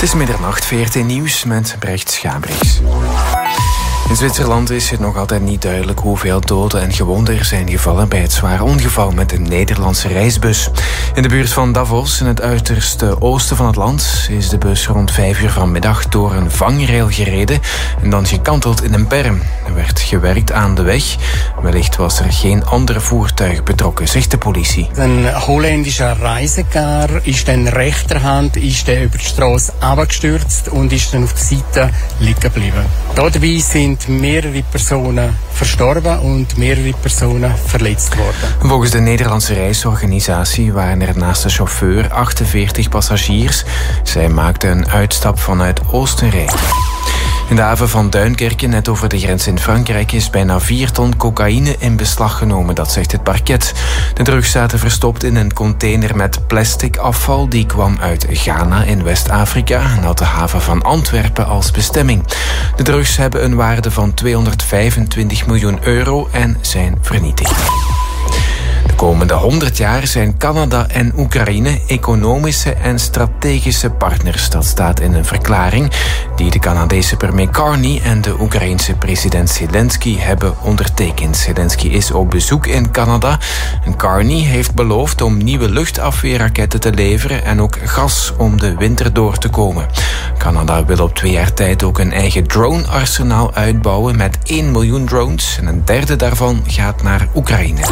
Het is middernacht, VRT Nieuws met Brecht Schabriks. In Zwitserland is het nog altijd niet duidelijk hoeveel doden en gewonden er zijn gevallen bij het zware ongeval met een Nederlandse reisbus. In de buurt van Davos, in het uiterste oosten van het land, is de bus rond 5 uur vanmiddag door een vangrail gereden en dan gekanteld in een berm. Er werd gewerkt aan de weg. Wellicht was er geen andere voertuig betrokken, zegt de politie. Een Holländischer Reisecar ist in rechterhand ist über die Straße abgestürzt und ist dann auf der Seite liegen geblieben. Dabei sind mehrere personen verstorben und mehrere personen verletzt worden. Volgens de Nederlandse reisorganisatie waren er naast de chauffeur 48 passagiers. Zij maakten een uitstap vanuit Oostenrijk. In de haven van Duinkerke, net over de grens in Frankrijk, is bijna 4 ton cocaïne in beslag genomen, dat zegt het parket. De drugs zaten verstopt in een container met plastic afval. Die kwam uit Ghana in West-Afrika en had de haven van Antwerpen als bestemming. De drugs hebben een waarde van 225 miljoen euro en zijn vernietigd. De komende 100 jaar zijn Canada en Oekraïne economische en strategische partners. Dat staat in een verklaring die de Canadese premier Carney en de Oekraïense president Zelensky hebben ondertekend. Zelensky is op bezoek in Canada en Carney heeft beloofd om nieuwe luchtafweerraketten te leveren en ook gas om de winter door te komen. Canada wil op 2 jaar tijd ook een eigen drone-arsenaal uitbouwen met 1 miljoen drones en een derde daarvan gaat naar Oekraïne.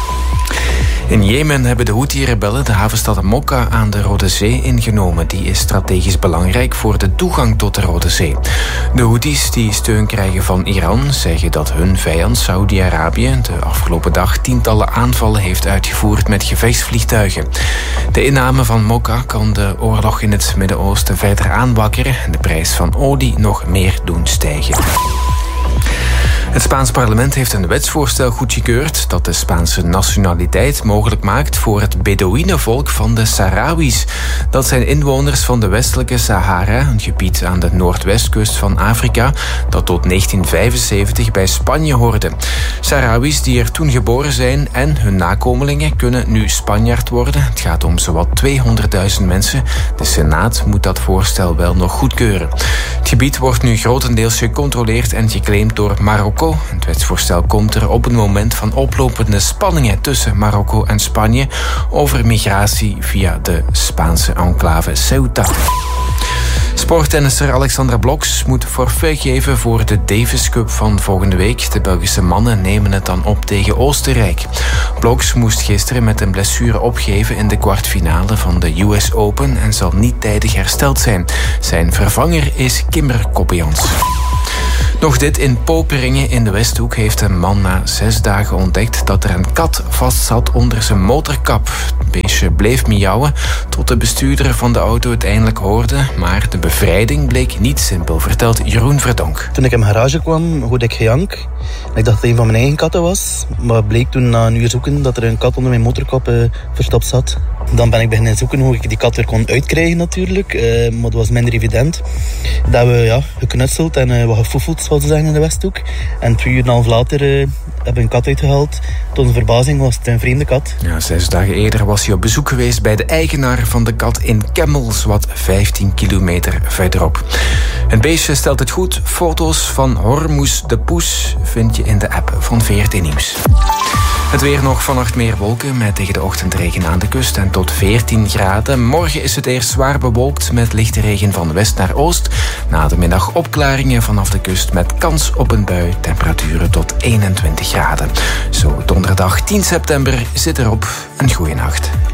In Jemen hebben de Houthi-rebellen de havenstad Mokka aan de Rode Zee ingenomen. Die is strategisch belangrijk voor de toegang tot de Rode Zee. De Houthis, die steun krijgen van Iran, zeggen dat hun vijand Saudi-Arabië de afgelopen dag tientallen aanvallen heeft uitgevoerd met gevechtsvliegtuigen. De inname van Mokka kan de oorlog in het Midden-Oosten verder aanwakkeren en de prijs van olie nog meer doen stijgen. Het Spaans parlement heeft een wetsvoorstel goedgekeurd dat de Spaanse nationaliteit mogelijk maakt voor het Bedouinenvolk van de Sahrawis. Dat zijn inwoners van de westelijke Sahara, een gebied aan de noordwestkust van Afrika, dat tot 1975 bij Spanje hoorde. Sahrawis die er toen geboren zijn en hun nakomelingen kunnen nu Spanjaard worden. Het gaat om zowat 200.000 mensen. De Senaat moet dat voorstel wel nog goedkeuren. Het gebied wordt nu grotendeels gecontroleerd en geclaimd door Marokko. Het wetsvoorstel komt er op een moment van oplopende spanningen tussen Marokko en Spanje over migratie via de Spaanse enclave Ceuta. Sporttennisser Alexandra Bloks moet forfait geven voor de Davis Cup van volgende week. De Belgische mannen nemen het dan op tegen Oostenrijk. Bloks moest gisteren met een blessure opgeven in de kwartfinale van de US Open en zal niet tijdig hersteld zijn. Zijn vervanger is Kimber Koppejans. Nog dit: in Poperingen in de Westhoek heeft een man na 6 dagen ontdekt dat er een kat vastzat onder zijn motorkap. Het beestje bleef miauwen tot de bestuurder van de auto het eindelijk hoorde, maar de bevrijding bleek niet simpel, vertelt Jeroen Verdonk. Toen ik in mijn garage kwam, hoorde ik gejank. Ik dacht dat het een van mijn eigen katten was, maar het bleek toen na een uur zoeken dat er een kat onder mijn motorkap verstopt zat. Dan ben ik beginnen zoeken hoe ik die kat weer kon uitkrijgen natuurlijk, maar het was minder evident. Dat we geknutseld en wat gefoefeld, zoals ze zeggen in de Westhoek. En 2 uur en half later hebben we een kat uitgehaald. Tot onze verbazing was het een vreemde kat. Ja, 6 dagen eerder was hij op bezoek geweest bij de eigenaar van de kat in Kemmels, wat 15 kilometer verderop. Het beestje stelt het goed. Foto's van Hormoes de Poes vind je in de app van VRT Nieuws. Het weer nog: vannacht meer wolken met tegen de ochtend regen aan de kust en tot 14 graden. Morgen is het eerst zwaar bewolkt met lichte regen van west naar oost. Na de middag opklaringen vanaf de kust met kans op een bui. Temperaturen tot 21 graden. Zo donderdag 10 september zit erop. Een goeie nacht.